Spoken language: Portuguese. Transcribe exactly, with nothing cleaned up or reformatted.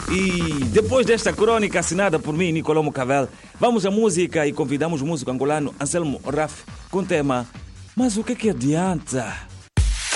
E depois desta crônica assinada por mim, Nicolau Mocavel, vamos à música e convidamos o músico angolano Anselmo Raf com o tema Mas o que é que adianta?